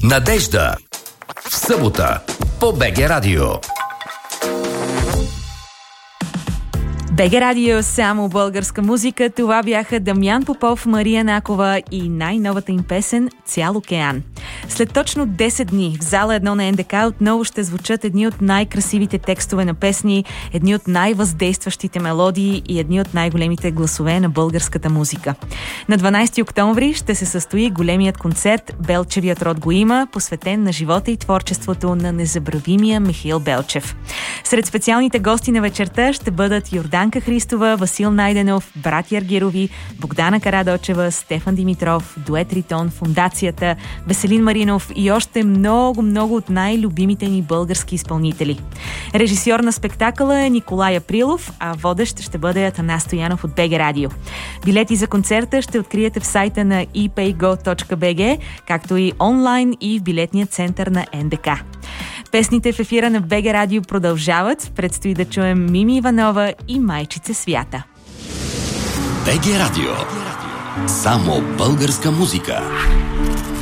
Надежда. В събота по БГ Радио. БГ Радио, само българска музика. Това бяха Дамян Попов, Мария Накова и най-новата им песен «Цял океан». След точно 10 дни в зала 1 на НДК отново ще звучат едни от най-красивите текстове на песни, едни от най-въздействащите мелодии и едни от най-големите гласове на българската музика. На 12 октомври ще се състои големият концерт «Белчевият род го има», посветен на живота и творчеството на незабравимия Михаил Белчев. Сред специалните гости на вечерта ще бъдат Йорданка Христова, Васил Найденов, братя Аргирови, Богдана Карадочева, Стефан Димитров, дует Ритон, Фондацията, Веселин Маринов и още много от най-любимите ни български изпълнители. Режисьор на спектакъла е Николай Априлов, а водещ ще бъде Атанас Стоянов от БГ Радио. Билети за концерта ще откриете в сайта на epaygo.bg, както и онлайн и в билетния център на НДК. Песните в ефира на БГ Радио продължават. Предстои да чуем Мими Иванова и Майчице Свята. БГ Радио. Само българска музика.